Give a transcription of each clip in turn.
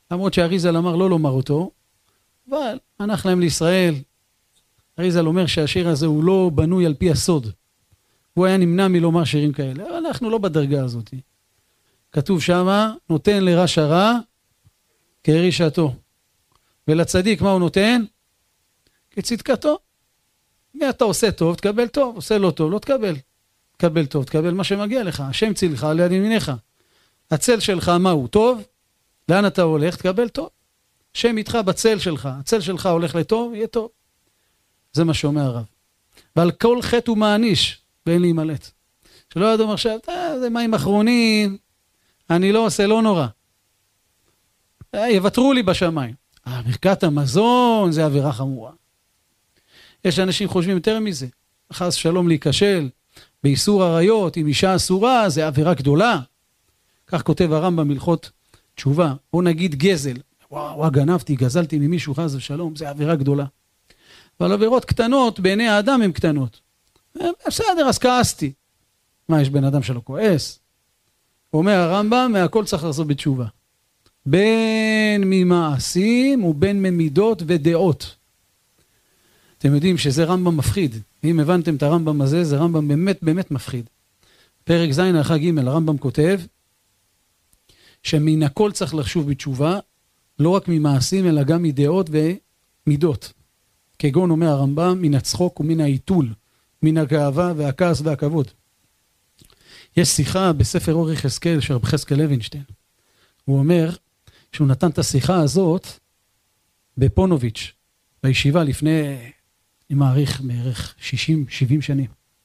למרות שהאריזל אמר לא לומר אותו, אבל הנח להם לישראל. האריזל אומר שהשיר הזה הוא לא בנוי על פי הסוד. הוא היה נמנע מלומר שירים כאלה, אבל אנחנו לא בדרגה הזאת. כתוב שמה, נותן לרשע רע כרשעתו. ולצדיק מה הוא נותן? כצדקתו. אם אתה עושה טוב, תקבל טוב. עושה לא טוב, לא תקבל. תקבל טוב, תקבל מה שמגיע לך. השם צילך על יד ימיניך. הצל שלך מה הוא? טוב? לאן אתה הולך? תקבל טוב. השם איתך בצל שלך. הצל שלך הולך לטוב, יהיה טוב. זה מה שאומר הרב. ועל כל חטא הוא מעניש, ואין להימלט. שלא ידום עכשיו, זה מים אחרונים, אני לא עושה, לא נורא. יוותרו לי בשמיים. ברכת המזון זה עבירה חמורה. יש אנשים חושבים יותר מזה. חס שלום להיכשל, באיסור עריות, עם אישה אסורה, זה עבירה גדולה. כך כותב הרמב"ם בהלכות תשובה. או נגיד גזל. וואו, גנבתי, גזלתי ממישהו, חס ושלום, זה עבירה גדולה. אבל עבירות קטנות, בעיני האדם הן קטנות. בסדר, אז כעסתי. מה, יש בן אדם שלא כועס? אומר הרמב"ם, מהכל צריך לעשות בתשובה. בין ממעשים ובין ממידות ודעות. אתם יודעים שזה רמב"ם מפחיד. אם הבנתם את הרמב"ם הזה, זה רמב"ם באמת באמת מפחיד. פרק ז' הלכה ג' הרמב"ם כותב, שמן הכל צריך לחשוב בתשובה, לא רק ממעשים אלא גם מדעות ומידות. כגון אומר הרמב"ם, מן הצחוק ומן העיתול, מן הגאווה והכעס והכבוד. יש שיחה בספר אור יחזקאל של רב יחזקאל לוינשטיין. הוא אומר שהוא נתן את השיחה הזאת בפונוביץ', בישיבה לפני, אני מעריך, בערך 60-70 שנים.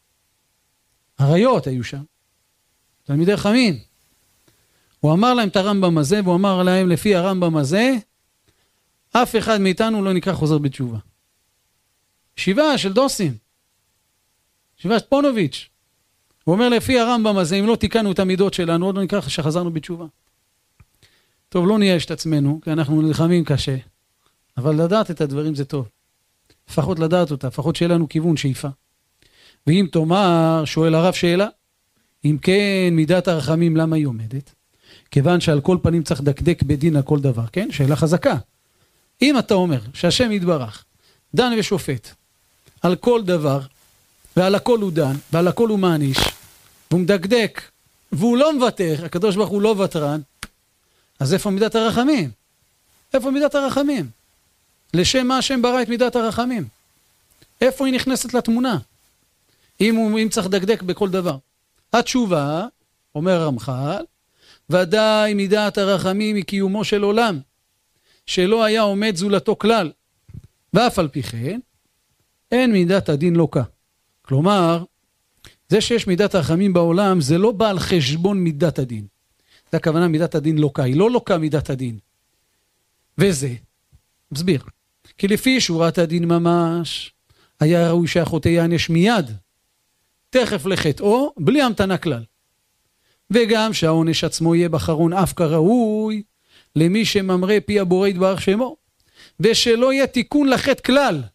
הריות היו שם, תלמידי חכמים. הוא אמר להם את הרמב"ם הזה, והוא אמר להם לפי הרמב"ם הזה, אף אחד מאיתנו לא נקרא חוזר בתשובה. ישיבה של דוסים, ישיבה של פונוביץ'. הוא אומר לפי הרמב"ם הזה, אם לא תיקנו את המידות שלנו, עוד לא נקרא שחזרנו בתשובה. טוב, לא נייאש את עצמנו, כי אנחנו נלחמים קשה. אבל לדעת את הדברים זה טוב. לפחות לדעת אותה, לפחות שיהיה לנו כיוון, שאיפה. ואם תאמר, שואל הרב שאלה, אם כן, מידת הרחמים למה היא עומדת? כיוון שעל כל פנים צריך דקדק בדין על כל דבר, כן? שאלה חזקה. אם אתה אומר שהשם יתברך, דן ושופט, על כל דבר, ועל הכל הוא דן, ועל הכל הוא מעניש, והוא מדקדק, והוא לא מוותר, הקדוש ברוך הוא לא ותרן, אז איפה מידת הרחמים? איפה מידת הרחמים? לשם מה השם ברא את מידת הרחמים? איפה היא נכנסת לתמונה? אם צריך דקדק בכל דבר. התשובה, אומר הרמח"ל, ודאי מידת הרחמים היא קיומו של עולם, שלא היה עומד זולתו כלל, ואף על פי כן, אין מידת הדין לוקה. כלומר, זה שיש מידת הרחמים בעולם, זה לא בא על חשבון מידת הדין. זה הכוונה מידת הדין לוקה, היא לא לוקה מידת הדין. וזה, מסביר, כי לפי שורת הדין ממש, היה ראוי שהחוטא יענש מיד, תכף לחטאו, בלי המתנה כלל. וגם שהעונש עצמו יהיה בחרון אף כראוי, למי שממרה פי הבורא יתברך שמו, ושלא יהיה תיקון לחטא כלל.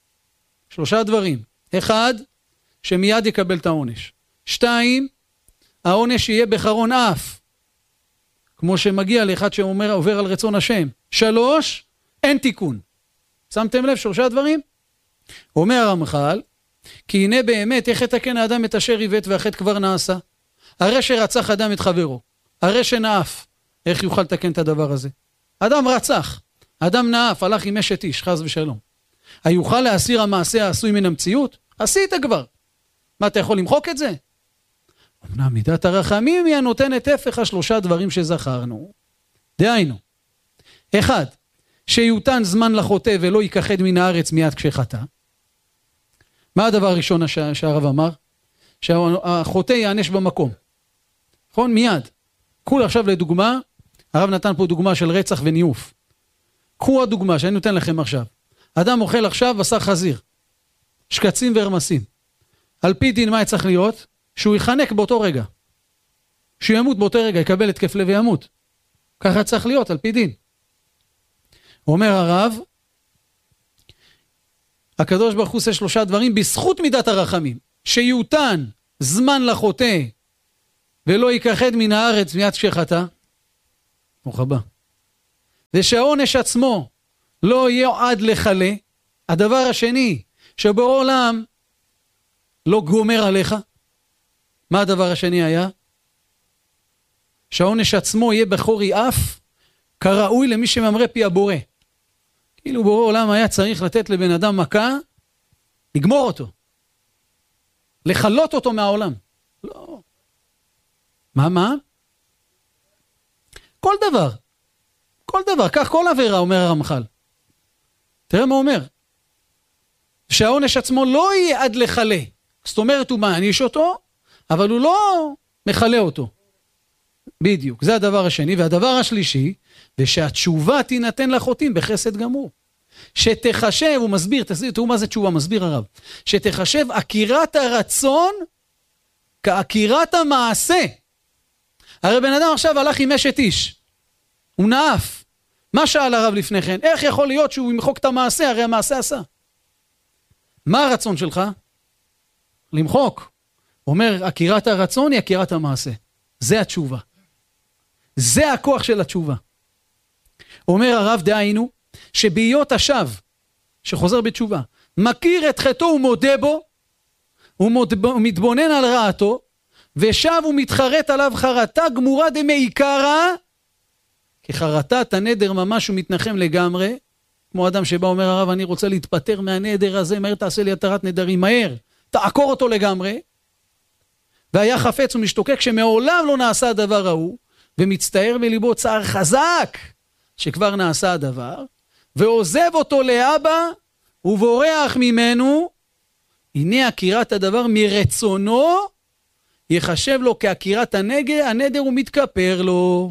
3 דברים. 1, שמיד יקבל את העונש. 2, העונש יהיה בחרון אף, כמו שמגיע לאחד שאומר עובר על רצון השם. 3, אין תיקון. שמתם לב 3 דברים? אומר הרמח"ל, כי הנה באמת איך יתקן האדם את אשר עיוות והחטא כבר נעשה. הרי שרצח אדם את חברו, הרי שנאף, איך יוכל לתקן את הדבר הזה? אדם רצח, אדם נאף, הלך עם אשת איש, חס ושלום. היוכל להסיר המעשה העשוי מן המציאות? עשית כבר. מה, אתה יכול למחוק את זה? אמנם מידת הרחמים היא הנותנת הפך 3 דברים שזכרנו. דהיינו, 1, שיותן זמן לחוטא ולא ייכחד מן הארץ מיד כשחטא. מה הדבר הראשון שהרב אמר? שהחוטא יענש במקום. נכון? מיד. קחו עכשיו לדוגמה, הרב נתן פה דוגמה של רצח וניאוף. קחו הדוגמה שאני נותן לכם עכשיו. אדם אוכל עכשיו בשר חזיר, שקצים ורמסים. על פי דין מה צריך להיות? שהוא יחנק באותו רגע. שהוא ימות באותו רגע, יקבל התקף לב וימות. ככה צריך להיות על פי דין. אומר הרב, הקדוש ברוך הוא עושה 3 דברים בזכות מידת הרחמים. שיותן זמן לחוטא ולא ייכחד מן הארץ מיד כשחטא. ברוך הבא. ושהעונש עצמו לא יהיה עד לחלה. הדבר השני, שבורא עולם לא גומר עליך. מה הדבר השני היה? שהעונש עצמו יהיה בחורי אף, כראוי למי שממרה פי הבורא. כאילו בורא עולם היה צריך לתת לבן אדם מכה, לגמור אותו. לחלות אותו מהעולם. לא. מה? כל דבר. כל דבר. כך כל עבירה, אומר הרמח"ל. תראה מה אומר. שהעונש עצמו לא יהיה עד לחלה. זאת אומרת, הוא מעניש אותו, אבל הוא לא מחלה אותו. בדיוק. זה הדבר השני. והדבר השלישי, ושהתשובה תינתן לחוטאים בחסד גמור. שתחשב, הוא מסביר, תראו מה זה תשובה, מסביר הרב. שתחשב עקירת הרצון כעקירת המעשה. הרי בן אדם עכשיו הלך עם אשת איש. הוא נאף. מה שאל הרב לפני כן? איך יכול להיות שהוא ימחוק את המעשה? הרי המעשה עשה. מה הרצון שלך? למחוק. הוא אומר, עקירת הרצון היא עקירת המעשה. זה התשובה. זה הכוח של התשובה. אומר הרב, דהיינו, שבהיות השב, שחוזר בתשובה, מכיר את חטאו ומודה בו, הוא מתבונן על רעתו, ושב ומתחרט עליו חרטה גמורה דמעיקרא, כי חרטת הנדר ממש הוא מתנחם לגמרי, כמו אדם שבא אומר הרב, אני רוצה להתפטר מהנדר הזה, מהר תעשה לי התרת נדרים, מהר, תעקור אותו לגמרי, והיה חפץ ומשתוקק שמעולם לא נעשה הדבר ההוא, ומצטער בליבו צער חזק, שכבר נעשה הדבר, ועוזב אותו לאבא, ובורח ממנו, הנה עקירת הדבר מרצונו, יחשב לו כעקירת הנדר הוא מתכפר לו.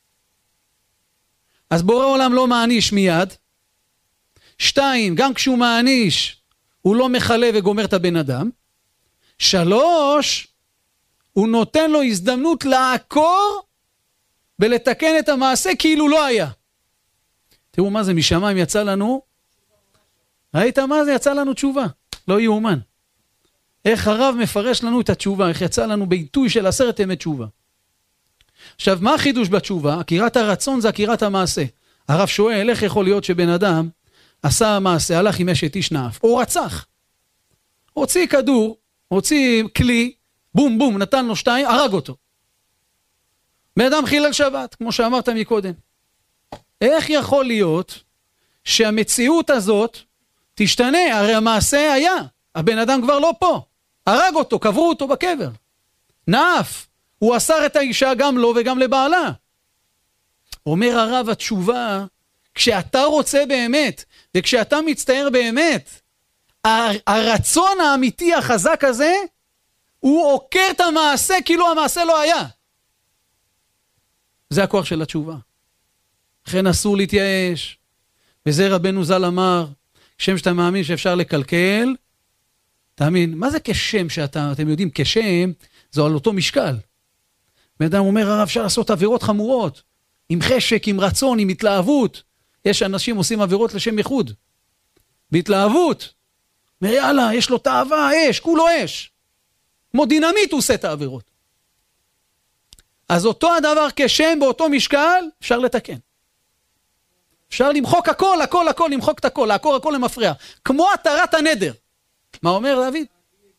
אז בורא עולם לא מעניש מיד. 2, גם כשהוא מעניש, הוא לא מחלה וגומר את הבן אדם. 3, הוא נותן לו הזדמנות לעקור, ולתקן את המעשה כאילו לא היה. תראו מה זה, משמיים יצא לנו, ראית מה זה? יצא לנו תשובה, לא יאומן. איך הרב מפרש לנו את התשובה, איך יצא לנו בעיתוי של 10 ימי תשובה. עכשיו, מה החידוש בתשובה? עקירת הרצון זה עקירת המעשה. הרב שואל, איך יכול להיות שבן אדם עשה מעשה, הלך עם אשת איש נאף, או רצח. הוציא כדור, הוציא כלי, בום בום, נתן לו 2, הרג אותו. בן אדם חילל שבת, כמו שאמרת מקודם. איך יכול להיות שהמציאות הזאת תשתנה? הרי המעשה היה, הבן אדם כבר לא פה. הרג אותו, קברו אותו בקבר. נאף, הוא אסר את האישה גם לו וגם לבעלה. אומר הרב, התשובה, כשאתה רוצה באמת, וכשאתה מצטער באמת, הרצון האמיתי החזק הזה, הוא עוקר את המעשה כאילו המעשה לא היה. זה הכוח של התשובה. לכן אסור להתייאש. וזה רבנו ז"ל אמר, כשם שאתה מאמין שאפשר לקלקל, תאמין, מה זה כשם שאתם יודעים, כשם, זה על אותו משקל. בן אדם אומר, הרב, אפשר לעשות עבירות חמורות, עם חשק, עם רצון, עם התלהבות. יש אנשים עושים עבירות לשם ייחוד. בהתלהבות. אומר, יאללה, יש לו תאווה, אש, כולו אש. כמו דינמיט הוא עושה את העבירות. אז אותו הדבר כשם באותו משקל, אפשר לתקן. אפשר למחוק הכל, למחוק את הכל, לעקור הכל למפריע. כמו התרת הנדר. מה אומר דוד?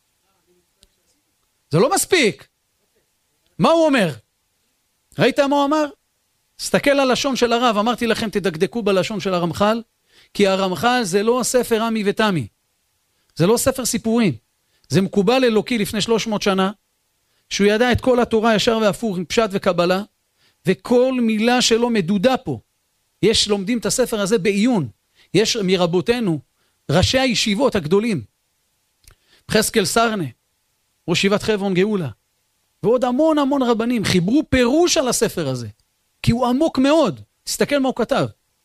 זה לא מספיק. מה הוא אומר? ראית מה הוא אמר? סתכל על הלשון של הרב, אמרתי לכם תדקדקו בלשון של הרמח"ל, כי הרמח"ל זה לא ספר עמי ותמי. זה לא ספר סיפורים. זה מקובל אלוקי לפני 300 שנה, שהוא ידע את כל התורה ישר והפוך עם פשט וקבלה, וכל מילה שלו מדודה פה. יש לומדים את הספר הזה בעיון. יש מרבותינו, ראשי הישיבות הגדולים, חזקאל סרנה, ראש ישיבת חברון גאולה, ועוד המון המון רבנים, חיברו פירוש על הספר הזה, כי הוא עמוק מאוד. תסתכל מה הוא כתב.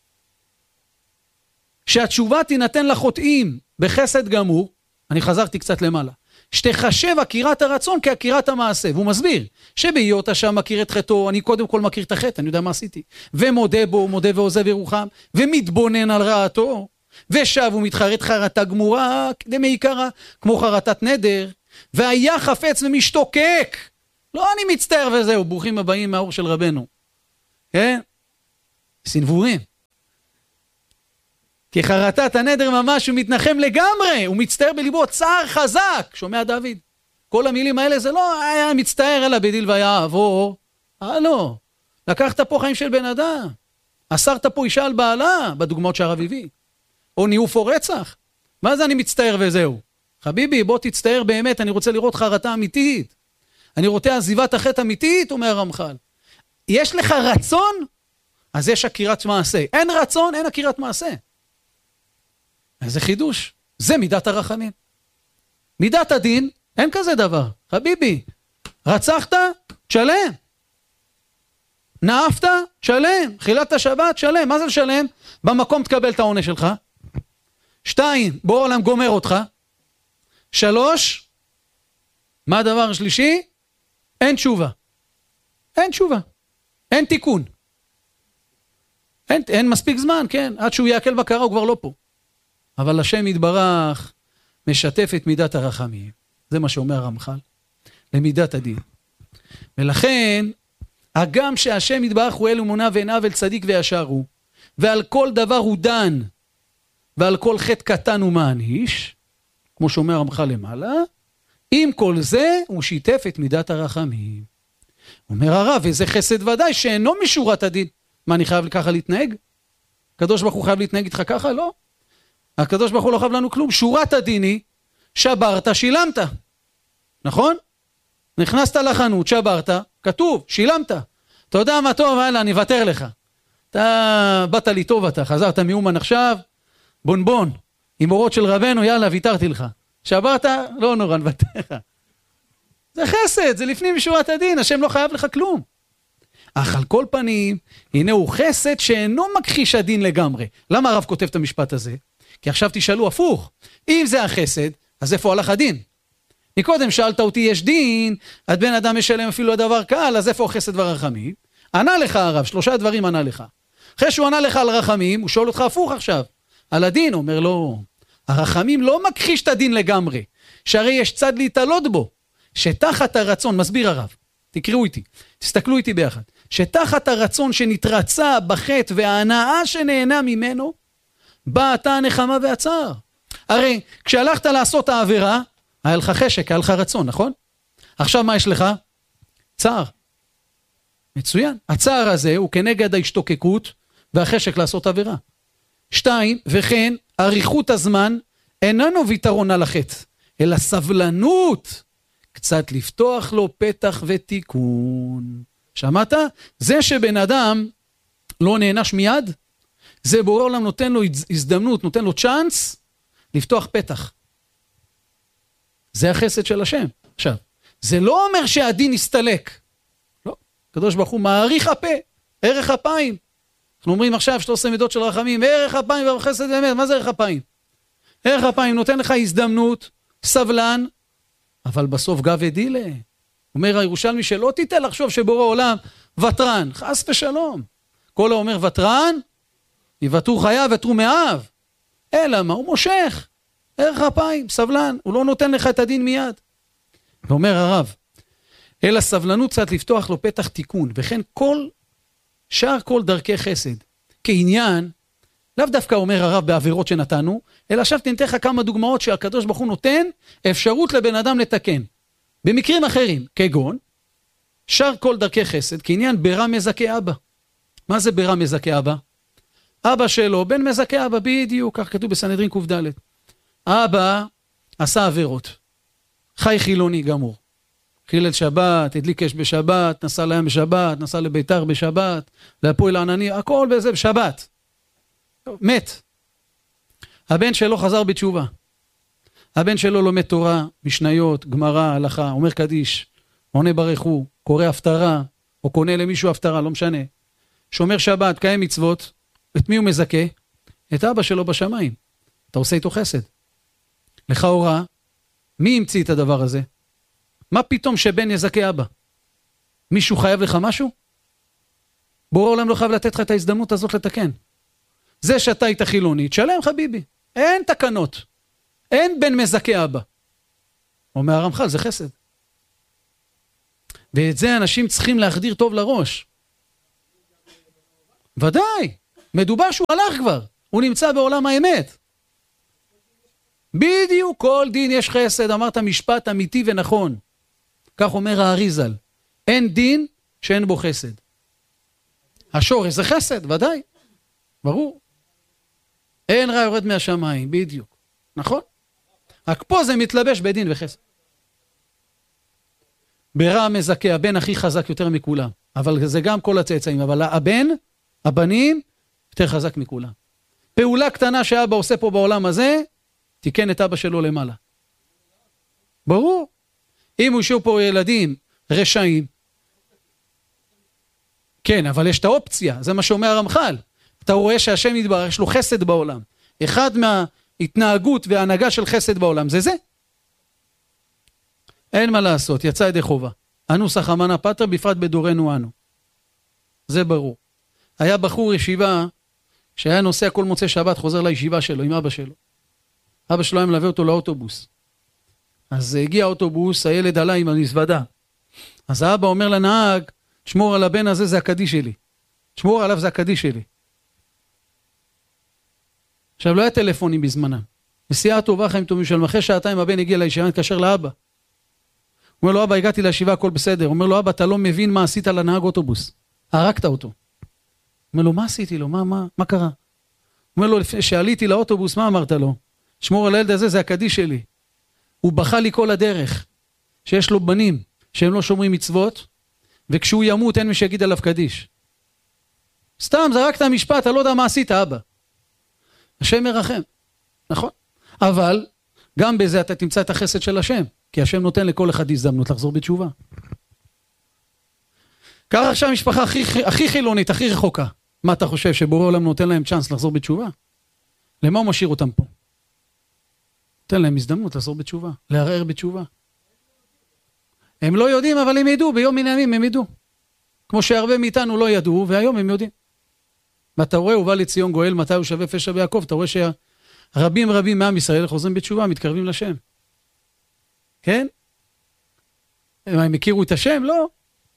שהתשובה תינתן לחוטאים בחסד גמור, אני חזרתי קצת למעלה, שתחשב עקירת הרצון כעקירת המעשה, והוא מסביר, שבהיות השם מכיר את חטאו, אני קודם כל מכיר את החטא, אני יודע מה עשיתי, ומודה בו, מודה ועוזב ירוחם, ומתבונן על רעתו, ושב ומתחרט חרטה גמורה, דמעיקרא, כמו חרטת נדר, והיה חפץ ומשתוקק, לא אני מצטער וזהו, ברוכים הבאים מהאור של רבנו, כן? סנבורים, כי חרטת הנדר ממש הוא מתנחם לגמרי, הוא מצטער בליבו צער חזק, שומע דוד? כל המילים האלה זה לא היה מצטער אלא בדיל ויעבור, לא, לקחת פה חיים של בן אדם, אסרת פה אישה על בעלה, בדוגמאות שהרב הביא, או ניאוף או רצח, מה זה אני מצטער וזהו? חביבי, בוא תצטער באמת, אני רוצה לראות חרטה אמיתית, אני רוצה עזיבת החטא אמיתית, אומר הרמח"ל. יש לך רצון, אז יש עקירת מעשה. אין רצון, אין עקירת מעשה. איזה חידוש. זה מידת הרחמים. מידת הדין, אין כזה דבר. חביבי, רצחת, תשלם. נאפת, תשלם. חילת שבת, תשלם. מה זה לשלם? במקום תקבל את העונש שלך. 2, בורא עולם גומר אותך. 3, מה הדבר השלישי? אין תשובה. אין תשובה. אין תיקון. אין מספיק זמן, כן. עד שהוא יעכל בקרה הוא כבר לא פה. אבל השם יתברך משתף את מידת הרחמים. זה מה שאומר הרמח"ל. למידת הדין. ולכן, הגם שהשם יתברך הוא אל אמונה ואין עוול צדיק וישר הוא, ועל כל דבר הוא דן, ועל כל חטא קטן הוא מעניש, כמו שאומר הרמח"ל למעלה, עם כל זה הוא שיתף את מידת הרחמים. אומר הרב, איזה חסד ודאי שאינו משורת הדין. מה, אני חייב ככה להתנהג? הקדוש ברוך הוא חייב להתנהג איתך ככה? לא. הקדוש ברוך הוא לא חייב לנו כלום. שורת הדין היא, שברת, שילמת. נכון? נכנסת לחנות, שברת, כתוב, שילמת. אתה יודע מה טוב, הלאה, אני אוותר לך. אתה באת לי טוב, אתה חזרת מאומן עכשיו, בונבון, עם אורות של רבנו, יאללה, ויתרתי לך. שברת, לא נורא, נוותר לך. זה חסד, זה לפנים משורת הדין, השם לא חייב לך כלום. אך על כל פנים, הנה הוא חסד שאינו מכחיש הדין לגמרי. למה הרב כותב את המשפט הזה? כי עכשיו תשאלו הפוך. אם זה החסד, אז איפה הלך הדין? מקודם שאלת אותי, יש דין, עד בן אדם משלם אפילו הדבר קל, אז איפה החסד והרחמים? ענה לך הרב, 3 דברים ענה לך. אחרי שהוא ענה לך על רחמים, הוא שואל אותך הפוך עכשיו. על הדין, הוא אומר לו, הרחמים לא מכחיש את הדין לגמרי, שהרי יש צד להתעלות בו, שתחת הרצון, מסביר הרב, תקראו איתי, תסתכלו איתי ביחד, שתחת הרצון שנתרצה בחטא וההנאה שנהנה ממנו, באה אתה הנחמה והצער. הרי כשהלכת לעשות העבירה, היה לך חשק, היה לך רצון, נכון? עכשיו מה יש לך? צער. מצוין. הצער הזה הוא כנגד ההשתוקקות והחשק לעשות עבירה. 2, וכן, אריכות הזמן איננו ויתרון על החטא, אלא סבלנות, קצת לפתוח לו פתח ותיקון. שמעת? זה שבן אדם לא נענש מיד, זה בורא עולם נותן לו הזדמנות, נותן לו צ'אנס לפתוח פתח. זה החסד של השם. עכשיו, זה לא אומר שהדין יסתלק. לא. הקדוש ברוך הוא מעריך הפה, ערך אפיים. אנחנו אומרים עכשיו 13 מידות של רחמים, ערך אפיים וחסד באמת. מה זה ערך אפיים? ערך אפיים נותן לך הזדמנות, סבלן, אבל בסוף גב ודילה. אומר הירושלמי שלא תיתן לחשוב שבורא עולם וטרן, חס ושלום. כל האומר וטרן, יוותרו חייו ותרו מאב. אלא מה? הוא מושך. ערך אפיים, סבלן, הוא לא נותן לך את הדין מיד. ואומר הרב, אלא סבלנות קצת לפתוח לו פתח תיקון, וכן שאר כל דרכי חסד. כעניין, לאו דווקא אומר הרב בעבירות שנתנו, אלא עכשיו תנתן לך כמה דוגמאות שהקדוש ברוך הוא נותן אפשרות לבן אדם לתקן. במקרים אחרים, כגון, שאר כל דרכי חסד, כעניין ברע מזכה אבא. מה זה ברע מזכה אבא? אבא שלו, בן מזכה אבא, בדיוק, כך כתוב בסנהדרין ק"ד. אבא עשה עבירות. חי חילוני גמור. חילל שבת, הדליק אש בשבת, נסע לים בשבת, נסע לביתר בשבת, להפועל ענני, הכל בזה בשבת. מת. הבן שלו חזר בתשובה. הבן שלו לומד תורה, משניות, גמרא, הלכה, אומר קדיש, עונה ברך הוא, קורא הפטרה, או קונה למישהו הפטרה, לא משנה. שומר שבת, קיים מצוות, את מי הוא מזכה? את אבא שלו בשמיים. אתה עושה איתו חסד. לכאורה, מי המציא את הדבר הזה? מה פתאום שבן יזכה אבא? מישהו חייב לך משהו? בורא עולם לא חייב לתת לך את ההזדמנות הזאת לתקן. זה שאתה היית חילוני, תשלם חביבי. אין תקנות. אין בן מזכה אבא. אומר הרמח"ל, זה חסד. ואת זה אנשים צריכים להחדיר טוב לראש. ודאי. מדובר שהוא הלך כבר. הוא נמצא בעולם האמת. בדיוק, כל דין יש חסד, אמרת משפט אמיתי ונכון. כך אומר האריזל. אין דין שאין בו חסד. השורש זה חסד, ודאי. ברור. אין רע יורד מהשמיים, בדיוק. נכון? רק פה זה מתלבש בדין וחסד. ברע מזכה, הבן הכי חזק יותר מכולם. אבל זה גם כל הצאצאים. אבל הבנים, יותר חזק מכולם. פעולה קטנה שאבא עושה פה בעולם הזה, תיקן את אבא שלו למעלה. ברור. אם הוא ישאו פה ילדים רשעים, כן, אבל יש את האופציה, זה מה שאומר הרמח"ל. אתה רואה שהשם יתברך, יש לו חסד בעולם. אחד מההתנהגות וההנהגה של חסד בעולם, זה. אין מה לעשות, יצא ידי חובה. אנוסח אמנה פטר, בפרט בדורנו אנו. זה ברור. היה בחור ישיבה, שהיה נוסע כל מוצא שבת, חוזר לישיבה שלו, עם אבא שלו. אבא שלו היה מלווה אותו לאוטובוס. אז הגיע האוטובוס, הילד עלה עם המזוודה. אז האבא אומר לנהג, שמור על הבן הזה, זה הקדיש שלי. שמור עליו, זה הקדיש שלי. עכשיו, לא היה טלפונים בזמנם. נסיעה טובה, חיים טובים שלהם. אחרי שעתיים הבן הגיע לישיבה, התקשר לאבא. הוא אומר לו, אבא, הגעתי לישיבה, הכל בסדר. הוא אומר לו, אבא, אתה לא מבין מה עשית לנהג אוטובוס. הרגת אותו. הוא אומר לו, מה עשיתי לו? מה קרה? הוא אומר לו, שעליתי לאוטובוס, מה אמרת לו? שמור על הילד הזה, זה הקדיש שלי. הוא בכה לי כל הדרך, שיש לו בנים, שהם לא שומרים מצוות, וכשהוא ימות, אין מי שיגיד עליו קדיש. סתם, זרקת המשפט, אתה לא יודע מה עשית, אבא. השם מרחם. נכון? אבל, גם בזה אתה תמצא את החסד של השם, כי השם נותן לכל אחד הזדמנות לחזור בתשובה. ככה עכשיו המשפחה הכי חילונית, הכי רחוקה. מה אתה חושב, שבורא עולם נותן להם צ'אנס לחזור בתשובה? למה הוא משאיר אותם פה? נותן להם הזדמנות לחזור בתשובה, לערער בתשובה. הם לא יודעים, אבל הם ידעו, ביום מן הימים הם ידעו. כמו שהרבה מאיתנו לא ידעו, והיום הם יודעים. ואתה רואה, הוא בא לציון גואל, מתי הוא שווה פשע ביעקב, אתה רואה רבים מעם ישראל חוזרים בתשובה, מתקרבים לשם. כן? הם הכירו את השם? לא.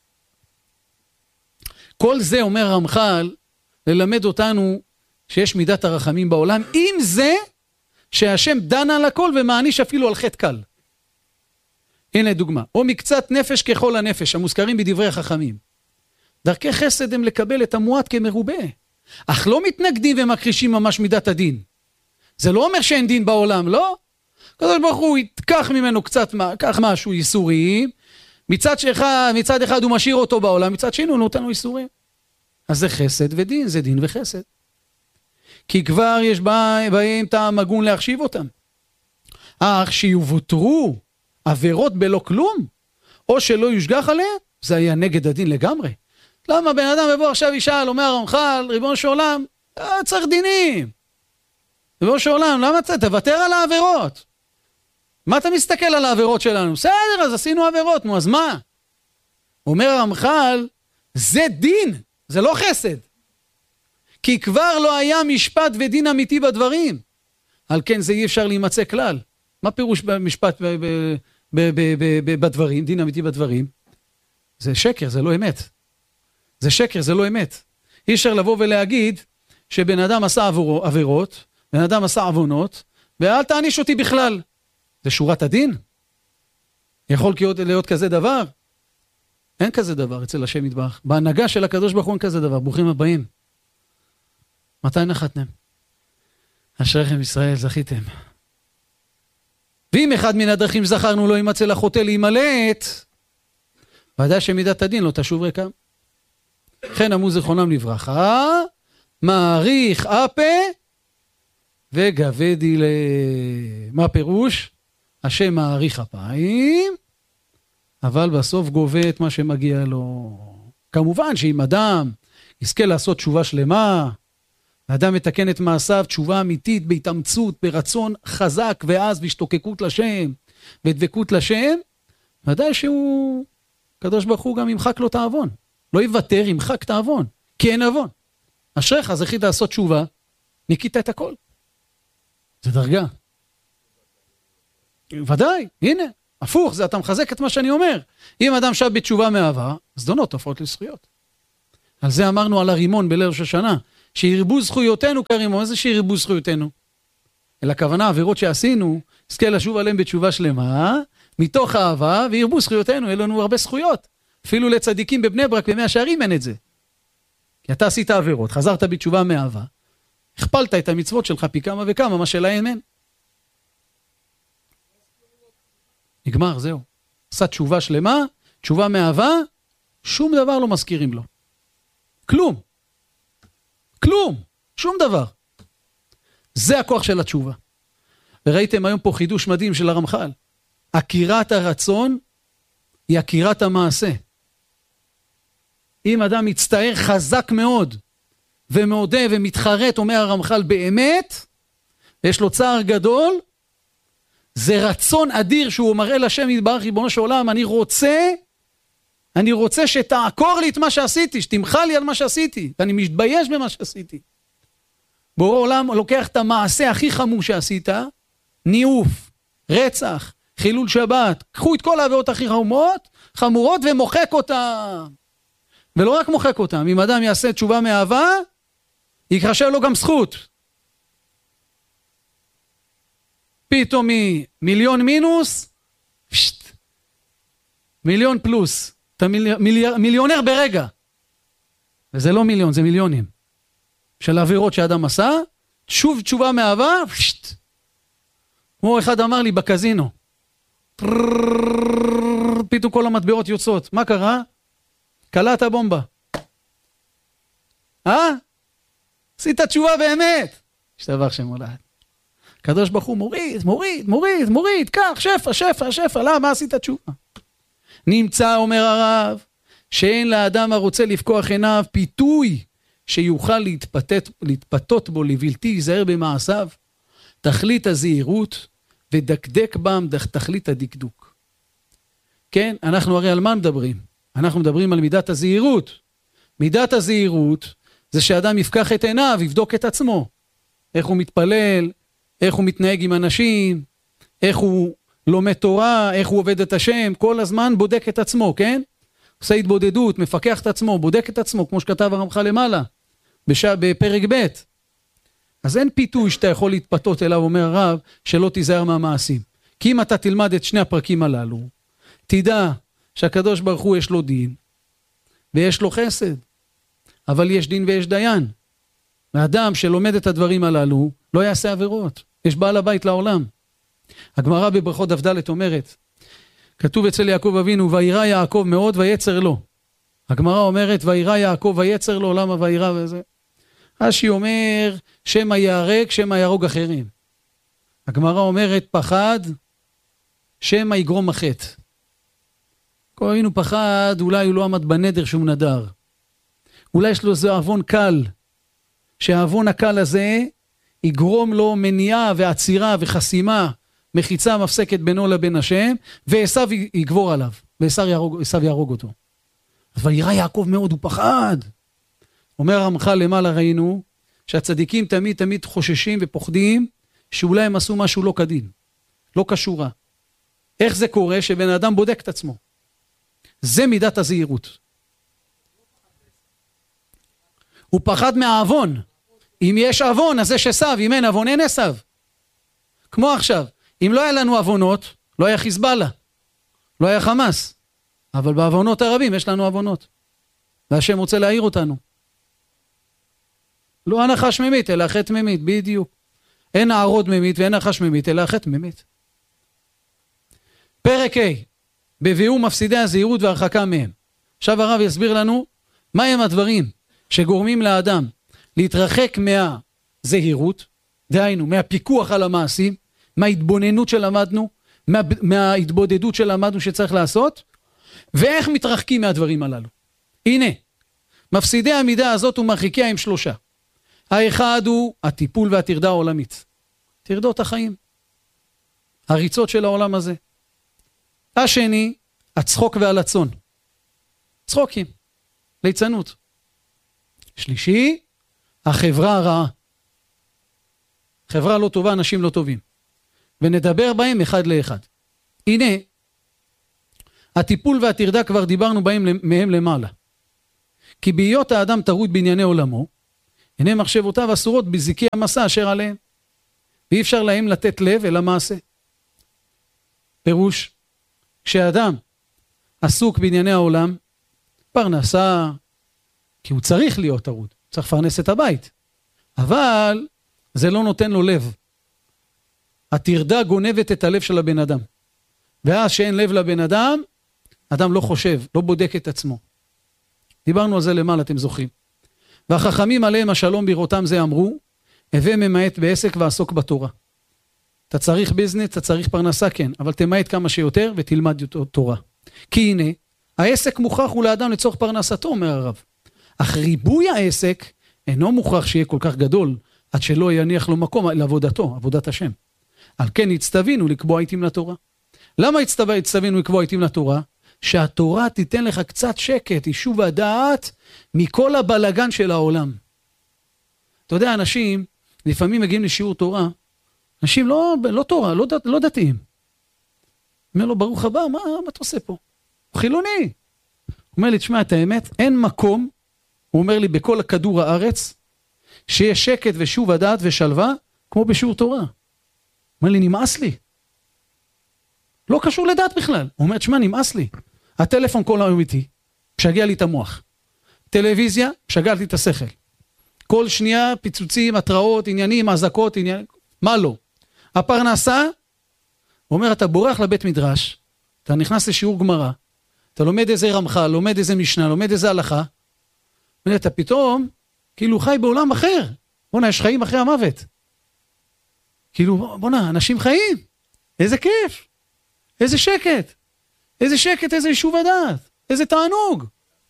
כל זה אומר הרמח"ל, ללמד אותנו שיש מידת הרחמים בעולם, עם זה שהשם דן על הכל ומעניש אפילו על חטא קל. הנה דוגמה. או מקצת נפש ככל הנפש, המוזכרים בדברי החכמים. דרכי חסד הם לקבל את המועט כמרובה. אך לא מתנגדים ומכחישים ממש מידת הדין. זה לא אומר שאין דין בעולם, לא? הקדוש ברוך הוא יתקח ממנו קצת משהו ייסורים, מצד אחד הוא משאיר אותו בעולם, מצד שני הוא נותן לו ייסורים. אז זה חסד ודין, זה דין וחסד. כי כבר יש בהם טעם הגון להחשיב אותם. אך שיובותרו עבירות בלא כלום, או שלא יושגח עליהם, זה היה נגד הדין לגמרי. למה בן אדם יבוא עכשיו ישאל, אומר הרמח"ל, ריבונו של עולם, צריך דינים. ריבונו של עולם, למה תוותר על העבירות? מה אתה מסתכל על העבירות שלנו? בסדר, אז עשינו עבירות, נו, אז מה? אומר הרמח"ל, זה דין, זה לא חסד. כי כבר לא היה משפט ודין אמיתי בדברים. על כן זה אי אפשר להימצא כלל. מה פירוש במשפט בדברים, דין אמיתי בדברים? זה שקר, זה לא אמת. זה שקר, זה לא אמת. אי אפשר לבוא ולהגיד שבן אדם עשה עבירות, בן אדם עשה עוונות, ואל תעניש אותי בכלל. זה שורת הדין? יכול להיות כזה דבר? אין כזה דבר אצל השם יתברך. בהנהגה של הקדוש ברוך הוא אין כזה דבר. ברוכים הבאים. מתי נחתתם? אשריכם ישראל, זכיתם. ואם אחד מן הדרכים זכרנו לא יימצא לחוטא להימלט, ודאי שמידת הדין לא תשוב ריקם. כן אמרו זיכרונם לברכה, מעריך אפה וגבדי מה פירוש? השם מעריך אפיים, אבל בסוף גובה את מה שמגיע לו. כמובן שאם אדם יזכה לעשות תשובה שלמה, האדם מתקן את מעשיו, תשובה אמיתית, בהתאמצות, ברצון חזק ואז, בהשתוקקות לשם, בדבקות לשם, ודאי שהוא, קדוש ברוך הוא גם ימחק לו את העוון. לא יוותר, ימחק את העוון, כי אין עוון. אשריך, זכית לעשות תשובה, ניקית את הכל. זה דרגה. ודאי, הנה, הפוך, זה אתה מחזק את מה שאני אומר. אם אדם שב בתשובה מעבר, זדונות הופכות לזכויות. על זה אמרנו על הרימון בליל ראש השנה, שירבו זכויותינו קרימו. מה זה שירבו זכויותינו? אלא הכוונה, עבירות שעשינו, נזכה לשוב עליהם בתשובה שלמה, מתוך אהבה, וירבו זכויותינו, יהיו לנו הרבה זכויות. אפילו לצדיקים בבני ברק במאה שערים אין את זה. כי אתה עשית עבירות, חזרת בתשובה מאהבה, הכפלת את המצוות שלך פי כמה וכמה, מה שלהם אין. נגמר, זהו. עשה תשובה שלמה, תשובה מאהבה, שום דבר לא מזכירים לו. כלום. כלום. שום דבר. זה הכוח של התשובה. וראיתם היום פה חידוש מדהים של הרמח"ל. עקירת הרצון היא עקירת המעשה. אם אדם מצטער חזק מאוד, ומעודה ומתחרט, אומר הרמח"ל באמת, ויש לו צער גדול, זה רצון אדיר שהוא מראה לשם יתברך ריבונו של עולם, אני רוצה שתעקור לי את מה שעשיתי, שתמחה לי על מה שעשיתי, ואני מתבייש במה שעשיתי. בורא עולם לוקח את המעשה הכי חמור שעשית, ניאוף, רצח, חילול שבת, קחו את כל העבירות הכי חמורות ומוחק אותם. ולא רק מוחק אותם, אם אדם יעשה תשובה מאהבה, יקרשב לו גם זכות. פתאום מיליון מינוס, מיליון פלוס. אתה מיליונר ברגע. וזה לא מיליון, זה מיליונים. של העבירות שאדם עשה, שוב תשובה מאהבה, כמו אחד אמר לי בקזינו, פתאום כל המטבעות יוצאות. מה קרה? קלעת בומבה. עשית תשובה באמת. השתבח שם הולד. הקדוש ברוך הוא מוריד, כך, שפע, למה עשית תשובה? נמצא, אומר הרב, שאין לאדם הרוצה לפקוח עיניו פיתוי שיוכל להתפתות בו לבלתי ייזהר במעשיו, תכלית הזהירות ודקדק בם תכלית הדקדוק. כן, אנחנו הרי על מה מדברים? אנחנו מדברים על מידת הזהירות. מידת הזהירות זה שאדם יפקח את עיניו, יבדוק את עצמו. איך הוא מתפלל, איך הוא מתנהג עם אנשים, איך הוא לומד תורה, איך הוא עובד את השם, כל הזמן בודק את עצמו, כן? עושה התבודדות, מפקח את עצמו, בודק את עצמו, כמו שכתב הרמח"ל למעלה, בפרק ב'. אז אין פיתוי שאתה יכול להתפתות אליו, אומר הרב, שלא תיזהר מהמעשים. כי אם אתה תלמד את שני הפרקים הללו, תדע שהקדוש ברוך הוא יש לו דין, ויש לו חסד. אבל יש דין ויש דיין. האדם שלומד את הדברים הללו, לא יעשה עבירות. יש בעל הבית לעולם. הגמרא בברכות דף ד' אומרת, כתוב אצל יעקב אבינו, וירא יעקב מאוד ויצר לו. הגמרא אומרת, וירא יעקב ויצר לו, למה וירא וזה? רש"י אומר, שמא יהרג, שמא יהרוג אחרים. הגמרא אומרת, פחד, שמא יגרום החטא. כל אבינו פחד, אולי הוא לא עמד בנדר שהוא נדר. אולי יש לו איזה עוון קל, שהעוון הקל הזה יגרום לו מניעה ועצירה וחסימה, מחיצה מפסקת בינו לבין השם, ועשיו יגבור עליו, ועשיו יהרוג אותו. אז וירא יעקב מאוד, הוא פחד. אומר הרמח"ל למעלה ראינו, שהצדיקים תמיד חוששים ופוחדים, שאולי הם עשו משהו לא כדין, לא קשורה. איך זה קורה? שבן אדם בודק את עצמו. זה מידת הזהירות. הוא פחד מהעוון. אם יש עוון, אז יש עשיו, אם אין עוון, אין עשיו. כמו עכשיו, אם לא היה לנו עוונות, לא היה חיזבאללה, לא היה חמאס. אבל בעוונות הרבים יש לנו עוונות. והשם רוצה להעיר אותנו. לא הנחש ממית, אלא החטא ממית, בדיוק. אין הערוד ממית ואין נחש ממית, אלא החטא ממית. פרק ה' בביאור מפסידי הזהירות והרחקה מהם. עכשיו הרב יסביר לנו מה הם הדברים שגורמים לאדם להתרחק מהזהירות, דהיינו מהפיקוח על המעשים, מההתבוננות שלמדנו, מההתבודדות שלמדנו שצריך לעשות, ואיך מתרחקים מהדברים הללו. הנה, מפסידי המידה הזאת ומרחיקיה עם שלושה. האחד הוא הטיפול והטרדה העולמית. טרדות החיים. הריצות של העולם הזה. השני, הצחוק והלצון. צחוקים. ליצנות. שלישי, החברה הרעה. חברה לא טובה, אנשים לא טובים. ונדבר בהם אחד לאחד. הנה, הטיפול והטרדה כבר דיברנו בהם מהם למעלה. כי בהיות האדם טרוד בענייני עולמו, הנה מחשבותיו אסורות בזיקי המסע אשר עליהם. ואי אפשר להם לתת לב אל המעשה. פירוש, כשאדם עסוק בענייני העולם, פרנסה, כי הוא צריך להיות טרוד, צריך לפרנס את הבית. אבל זה לא נותן לו לב. הטרדה גונבת את הלב של הבן אדם. ואז שאין לב לבן אדם, אדם לא חושב, לא בודק את עצמו. דיברנו על זה למעלה, אתם זוכרים. והחכמים עליהם השלום בראותם זה אמרו, הווה ממעט בעסק ועסוק בתורה. אתה צריך ביזנס, אתה צריך פרנסה, כן, אבל תמעט כמה שיותר ותלמד תורה. כי הנה, העסק מוכרח הוא לאדם לצורך פרנסתו, אומר הרב. אך ריבוי העסק אינו מוכרח שיהיה כל כך גדול, עד שלא יניח לו מקום לעבודתו, עבודת השם. על כן הצטווינו לקבוע עיתים לתורה. למה הצטווינו לקבוע עיתים לתורה? שהתורה תיתן לך קצת שקט, יישוב הדעת, מכל הבלגן של העולם. אתה יודע, אנשים, לפעמים מגיעים לשיעור תורה, אנשים לא תורה, לא דתיים. אומר לו, ברוך הבא, מה אתה עושה פה? הוא חילוני. הוא אומר לי, תשמע את האמת, אין מקום, הוא אומר לי, בכל הכדור הארץ, שיש שקט ושוב הדעת ושלווה, כמו בשיעור תורה. הוא אומר לי, נמאס לי. לא קשור לדעת בכלל. הוא אומר, תשמע, נמאס לי. הטלפון כל היום איתי, משגע לי את המוח. טלוויזיה, משגע לי את השכל. כל שנייה, פיצוצים, התראות, עניינים, הזקות, עניינים, מה לא? הפרנסה, הוא אומר, אתה בורח לבית מדרש, אתה נכנס לשיעור גמרא, אתה לומד איזה רמח"ל, לומד איזה משנה, לומד איזה הלכה, ואתה פתאום, כאילו חי בעולם אחר. בונה, יש חיים אחרי המוות. כאילו, בונה, אנשים חיים. איזה כיף. איזה שקט. איזה שקט, איזה יישוב הדעת. איזה תענוג.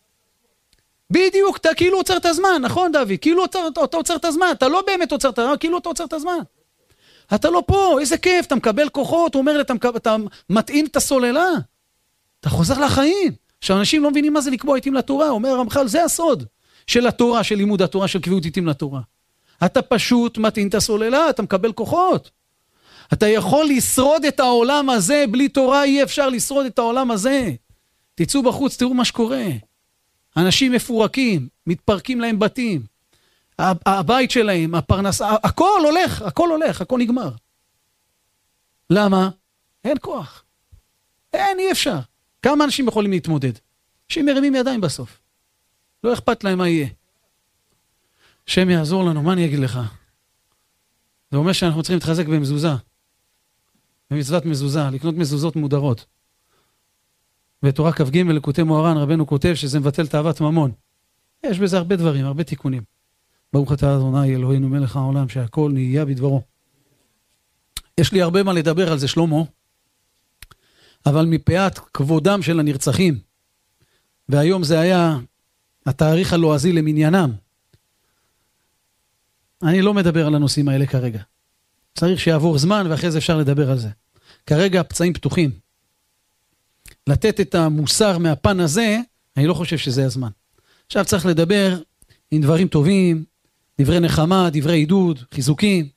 בדיוק, אתה כאילו עוצר את הזמן, נכון דוד? כאילו אתה עוצר את הזמן, אתה לא באמת עוצר את הזמן, כאילו אתה עוצר את הזמן. אתה לא פה, איזה כיף, אתה מקבל כוחות, הוא אומר לי, אתה מתאים את הסוללה. אתה חוזר לחיים. שאנשים לא מבינים מה זה לקבוע עיתים לתורה, אומר הרמח"ל, זה הסוד של התורה, של לימוד התורה, של קביעות עיתים לתורה. אתה פשוט מתאים את הסוללה, אתה מקבל כוחות. אתה יכול לשרוד את העולם הזה, בלי תורה אי אפשר לשרוד את העולם הזה. תצאו בחוץ, תראו מה שקורה. אנשים מפורקים, מתפרקים להם בתים. הבית שלהם, הפרנסה, הכל הולך, הכל נגמר. למה? אין כוח. אי אפשר. כמה אנשים יכולים להתמודד? אנשים מרימים ידיים בסוף. לא אכפת להם מה יהיה. השם יעזור לנו, מה אני אגיד לך? זה אומר שאנחנו צריכים להתחזק במזוזה. במצוות מזוזה, לקנות מזוזות מודרות. בתורה כ"ג ולקוטי מוהר"ן רבנו כותב שזה מבטל תאוות ממון. יש בזה הרבה דברים, הרבה תיקונים. ברוך אתה ה' אלוהינו מלך העולם שהכל נהיה בדברו. יש לי הרבה מה לדבר על זה שלמה, אבל מפאת כבודם של הנרצחים, והיום זה היה התאריך הלועזי למניינם, אני לא מדבר על הנושאים האלה כרגע. צריך שיעבור זמן ואחרי זה אפשר לדבר על זה. כרגע הפצעים פתוחים. לתת את המוסר מהפן הזה, אני לא חושב שזה הזמן. עכשיו צריך לדבר עם דברים טובים, דברי נחמה, דברי עידוד, חיזוקים.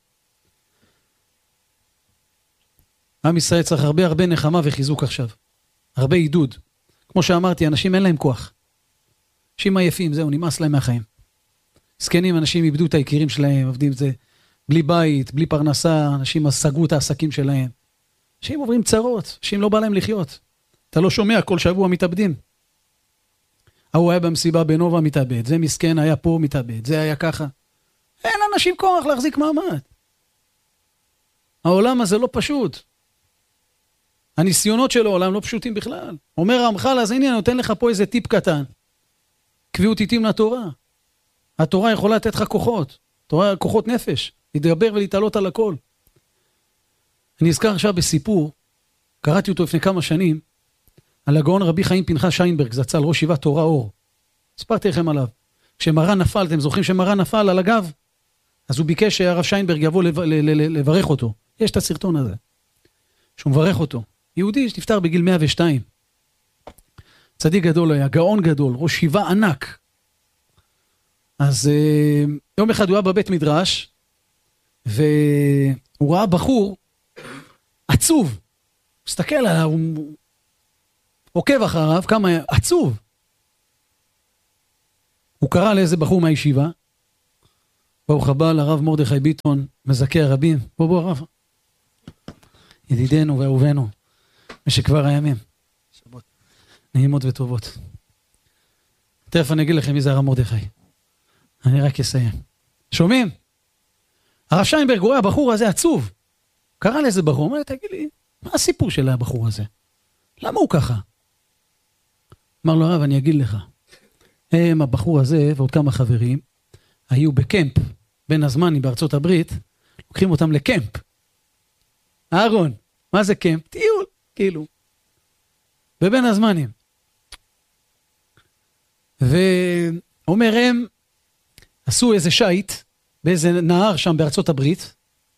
עם ישראל צריך הרבה נחמה וחיזוק עכשיו. הרבה עידוד. כמו שאמרתי, אנשים אין להם כוח. אנשים עייפים, זהו, נמאס להם מהחיים. זקנים, אנשים איבדו את היקירים שלהם, עובדים את זה בלי בית, בלי פרנסה, אנשים סגרו את העסקים שלהם. אנשים עוברים צרות, אנשים לא בא להם לחיות. אתה לא שומע, כל שבוע מתאבדים. הוא היה במסיבה בנובה מתאבד, זה מסכן היה פה מתאבד, זה היה ככה. אין אנשים כוח להחזיק מעמד. העולם הזה לא פשוט. הניסיונות של העולם לא פשוטים בכלל. אומר הרמח"ל, אז הנה אני נותן לך פה איזה טיפ קטן. קביעות עיתים לתורה. התורה יכולה לתת לך כוחות. תורה כוחות נפש. להתגבר ולהתעלות על הכל. אני אזכר עכשיו בסיפור, קראתי אותו לפני כמה שנים, על הגאון רבי חיים פנחס שיינברג, זצ"ל, ראש ישיבת תורה אור. הספרתי לכם עליו. כשמרן נפל, אתם זוכרים שמרן נפל על הגב? אז הוא ביקש שהרב שיינברג יבוא לברך אותו. יש את הסרטון הזה. שהוא מברך אותו. יהודי שנפטר בגיל 102. צדיק גדול היה, גאון גדול, ראש ישיבה ענק. אז יום אחד הוא היה בבית מדרש, והוא ראה בחור עצוב. הוא מסתכל עליו, הוא עוקב אחריו, כמה עצוב. הוא קרא לאיזה בחור מהישיבה, ברוך הבא לרב מרדכי ביטון, מזכה הרבים. בוא הרב. ידידנו ואהובנו, משכבר הימים. שבת. נעימות וטובות. תכף אני אגיד לכם מי זה הרב מרדכי. אני רק אסיים. שומעים? הרב שיינברג רואה הבחור הזה עצוב. קרא לאיזה בחור, אומר, תגיד לי, מה הסיפור של הבחור הזה? למה הוא ככה? אמר לו, הרב, אני אגיד לך. הבחור הזה ועוד כמה חברים היו בקמפ בין הזמנים בארצות הברית, לוקחים אותם לקמפ. אהרון, מה זה קמפ? טיול, כאילו. ובין הזמנים. ואומר, הם עשו איזה שייט באיזה נהר שם בארצות הברית,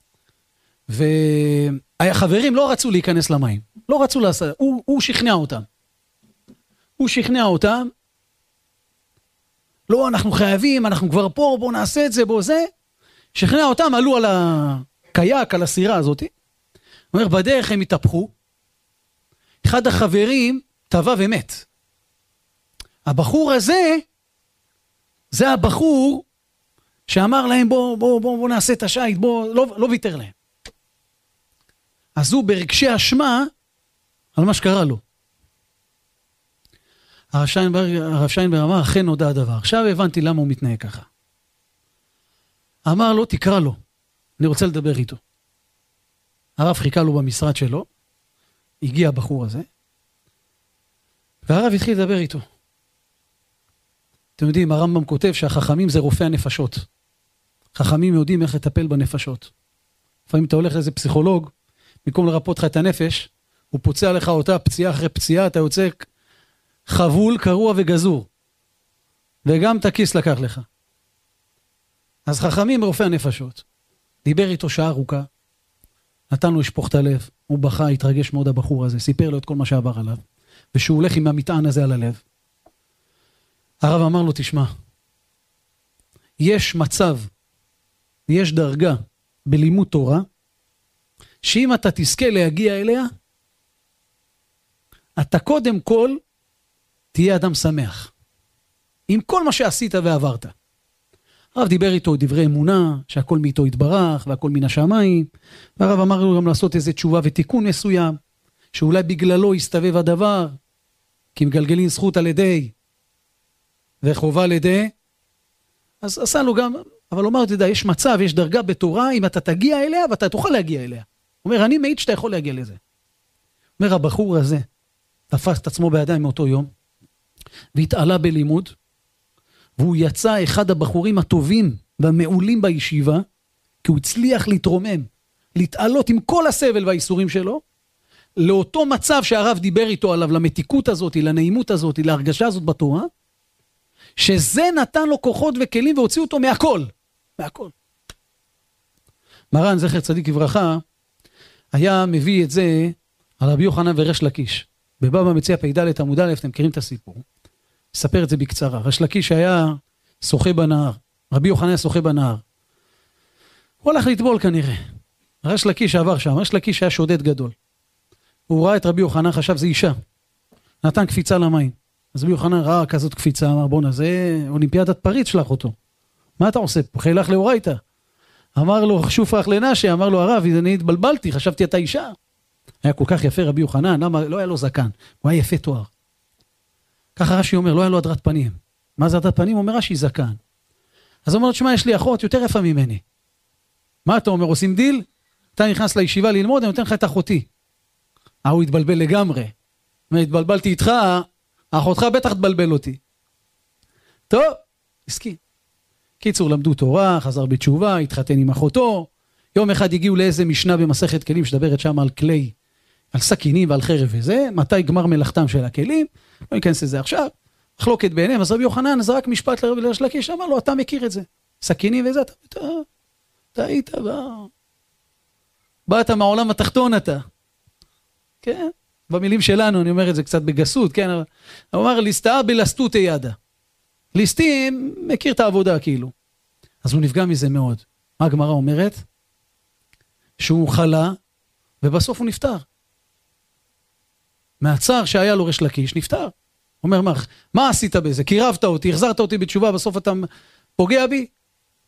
והחברים לא רצו להיכנס למים. לא רצו לעשות, הוא שכנע אותם. הוא שכנע אותם, לא, אנחנו חייבים, אנחנו כבר פה, בואו נעשה את זה, בואו זה. שכנע אותם, עלו על הקייק, על הסירה הזאת. אומר, בדרך הם התהפכו. אחד החברים טבע ומת. הבחור הזה, זה הבחור שאמר להם, בואו נעשה את השייט, בואו, לא ויתר להם. אז הוא ברגשי אשמה על מה שקרה לו. הרב שיינברג אמר, אכן נודע הדבר. עכשיו הבנתי למה הוא מתנהג ככה. אמר לו, תקרא לו. אני רוצה לדבר איתו. הרב חיכה לו במשרד שלו. הגיע הבחור הזה. והרב התחיל לדבר איתו. אתם יודעים, הרמב"ם כותב שהחכמים זה רופא הנפשות. חכמים יודעים איך לטפל בנפשות. לפעמים אתה הולך לאיזה פסיכולוג, במקום לרפות לך את הנפש, הוא פוצע לך אותה פציעה אחרי פציעה, אתה יוצא חבול, קרוע וגזור. וגם את הכיס לקח לך. אז חכמים רופא הנפשות. דיבר איתו שעה ארוכה, נתן לו לשפוך את הלב, הוא בכה, התרגש מאוד הבחור הזה, סיפר לו את כל מה שעבר עליו, ושהוא הולך עם המטען הזה על הלב. הרב אמר לו, תשמע, יש מצב, יש דרגה בלימוד תורה, שאם אתה תזכה להגיע אליה, אתה קודם כל תהיה אדם שמח. עם כל מה שעשית ועברת. הרב דיבר איתו דברי אמונה, שהכל מאיתו יתברך, והכל מן השמיים, והרב אמר לו גם לעשות איזה תשובה ותיקון מסוים, שאולי בגללו יסתובב הדבר, כי מגלגלים זכות על ידי, וחובה על ידי, אז עשה לו גם, אבל אומר, אתה יודע, יש מצב, יש דרגה בתורה, אם אתה תגיע אליה, ואתה תוכל להגיע אליה. אומר, אני מעיד שאתה יכול להגיע לזה. אומר, הבחור הזה, תפס את עצמו בידיים מאותו יום, והתעלה בלימוד, והוא יצא אחד הבחורים הטובים והמעולים בישיבה, כי הוא הצליח להתרומם, להתעלות עם כל הסבל והאיסורים שלו, לאותו מצב שהרב דיבר איתו עליו, למתיקות הזאת, לנעימות הזאת, להרגשה הזאת בתורה, שזה נתן לו כוחות וכלים והוציא אותו מהכל. מהכל. מרן זכר צדיק לברכה, היה מביא את זה על רבי יוחנן וריש לקיש. בבבא מציעא פ"ד עמוד א', אתם מכירים את הסיפור. אספר את זה בקצרה. ריש לקיש היה שוחה בנהר. רבי יוחנן היה שוחה בנהר. הוא הלך לטבול כנראה. ריש לקיש עבר שם. ריש לקיש היה שודד גדול. הוא ראה את רבי יוחנן, חשב זה אישה. נתן קפיצה למים. אז רבי יוחנן ראה כזאת קפיצה, אמר בונה, זה אולימפיאדת פריז שלח אותו. מה אתה עושה? חילך לאורייתא. אמר לו, שופרח לנשה, אמר לו הרב, אני התבלבלתי, חשבתי אתה אישה. היה כל כך יפה רבי יוחנן, למה? לא היה לו זקן, הוא היה יפה תואר. ככה רש"י אומר, לא היה לו הדרת פנים. מה זה הדרת פנים? אומר רש"י זקן. אז הוא אומר לו, תשמע, יש לי אחות יותר יפה ממני. מה אתה אומר, עושים דיל? אתה נכנס לישיבה ללמוד, אני נותן לך את אחותי. הוא התבלבל לגמרי. התבלבלתי איתך, אחותך בטח תבלבל אותי. טוב, הסכים. קיצור, למדו תורה, חזר בתשובה, התחתן עם אחותו. יום אחד הגיעו לאיזה משנה במסכת כלים, שדברת שם על כלי, על סכינים ועל חרב וזה, מתי גמר מלאכתם של הכלים, לא ניכנס לזה עכשיו, מחלוקת ביניהם, אז רבי יוחנן זרק משפט לריש לקיש, אמר לו, אתה מכיר את זה, סכינים וזה, אתה היית, באת מהעולם התחתון אתה, כן, במילים שלנו, אני אומר את זה קצת בגסות, כן, הוא אמר, ליסטה בלסטות ידה, ליסטים מכיר את העבודה כאילו, אז הוא נפגע מזה מאוד, מה הגמרא אומרת? שהוא חלה, ובסוף הוא נפטר. מהצער שהיה לו ריש לקיש, נפטר. אומר, מה עשית בזה? קירבת אותי, החזרת אותי בתשובה, בסוף אתה פוגע בי?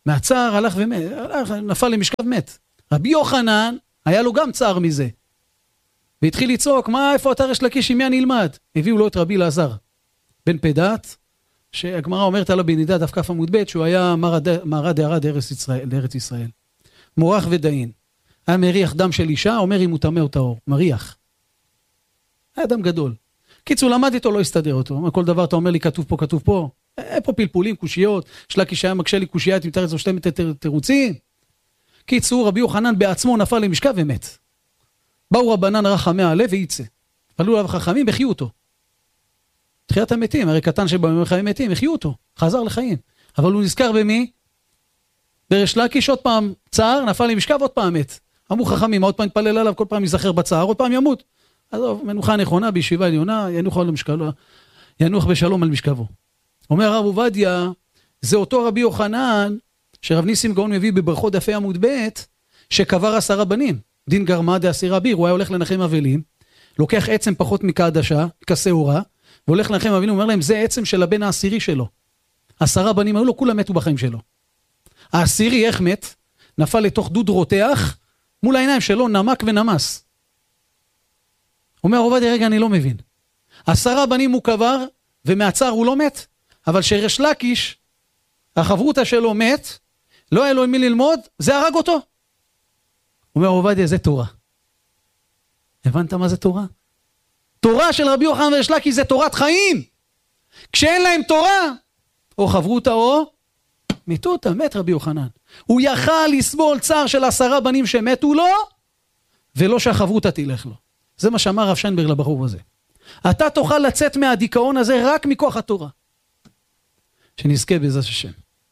מהצער הלך ומת, נפל למשכב מת. רבי יוחנן, היה לו גם צער מזה. והתחיל לצעוק, איפה אתה ריש לקיש, עם מי אני אלמד? הביאו לו את רבי אלעזר, בן פדת, שהגמרא אומרת עליו בנידה דף כף עמוד ב', שהוא היה מרא דארעא לארץ ישראל. מורח ודין. היה מריח דם של אישה, אומר אם הוא טמא או טהור. מריח. היה דם גדול. קיצור, למד איתו, לא הסתדר אותו. כל דבר אתה אומר לי, כתוב פה, כתוב פה. פה פלפולים, קושיות. יש לקיש היה מקשה לי קושייה, אם תרצו שתי תירוצים. קיצור, רבי יוחנן בעצמו נפל למשכב ומת. באו רבנן רחמי הלב וייצא. עלו עליו חכמים, החיו אותו. תחיית המתים, הרי קטן שבאו חיים מתים, החיו אותו. חזר לחיים. אבל הוא נזכר במי? בריש לקיש עוד פעם צער, נפל למשכב, עוד פעם מת. אמרו חכמים, עוד פעם יתפלל עליו, כל פעם יזכר בצער, עוד פעם ימות. אז מנוחה נכונה, בישיבה עליונה, ינוח בשלום על משכבו. אומר הרב עובדיה, זה אותו רבי יוחנן, שרב ניסים גאון מביא בברכות דפי עמוד ב', שקבר 10 בנים. דין גרמה ד10 ביר, הוא היה הולך לנחם אבלים, לוקח עצם פחות מקדשה, כשעורה, והולך לנחם אבלים, הוא אומר להם, זה עצם של הבן העשירי שלו. 10 בנים היו לו, כולם מתו בחיים שלו. העשירי, איך מת? נפל לתוך דוד רותח, מול העיניים שלו, נמק ונמס. אומר עובדיה, רגע, אני לא מבין. 10 בנים הוא קבר, ומהצער הוא לא מת, אבל שריש לקיש, החברותה שלו מת, לא היה לו עם מי ללמוד, זה הרג אותו. אומר עובדיה, זה תורה. הבנת מה זה תורה? תורה של רבי יוחנן וריש לקיש זה תורת חיים. כשאין להם תורה, או חברותה או מיתותא, מת רבי יוחנן. הוא יכל לסבול צער של 10 בנים שמתו לו, ולא שהחברותה תלך לו. זה מה שאמר רב שיינברג לבחור הזה. אתה תוכל לצאת מהדיכאון הזה רק מכוח התורה. שנזכה בעזרת השם.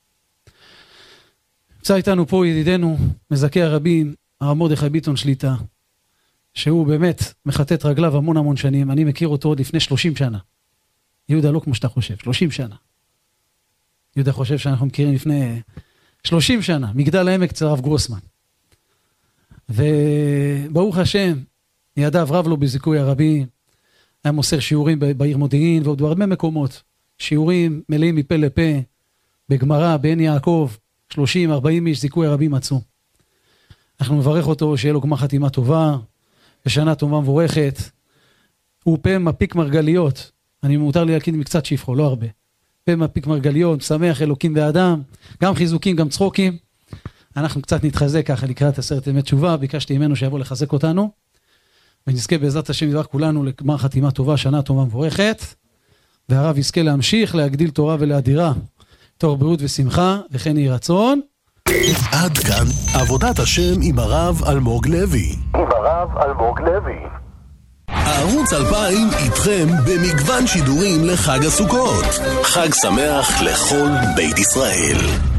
נמצא איתנו פה ידידנו, מזכה הרבים, הרב מרדכי ביטון שליטה, שהוא באמת מחטט רגליו המון שנים. אני מכיר אותו עוד לפני 30 שנה. יהודה לא כמו שאתה חושב, 30 שנה. יהודה חושב שאנחנו מכירים לפני 30 שנה, מגדל העמק אצל הרב גרוסמן. וברוך השם, ידיו רב לו בזיכוי הרבים, היה מוסר שיעורים בעיר מודיעין, ועוד הרבה מקומות, שיעורים מלאים מפה לפה, בגמרא, בעין יעקב, 30-40 איש זיכוי הרבים מצאו. אנחנו מברך אותו, שיהיה לו גמר חתימה טובה, ושנה טובה מבורכת. הוא פה מפיק מרגליות, אני מותר לי להגיד מקצת שפחו, לא הרבה. פה מפיק מרגליות, שמח אלוקים ואדם, גם חיזוקים, גם צחוקים. אנחנו קצת נתחזק ככה לקראת 10 ימי תשובה, ביקשתי ממנו שיבוא לחזק אותנו, ונזכה בעזרת השם יברך כולנו לגמר חתימה טובה, שנה טובה מבורכת, והרב יזכה להמשיך להגדיל תורה ולאדירה, תור בריאות ושמחה, וכן יהי רצון. עד כאן עבודת השם עם הרב אלמוג לוי. הערוץ 2000 איתכם במגוון שידורים לחג הסוכות. חג שמח לכל בית ישראל.